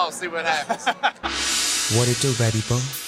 See what happens. What it do, baby boo?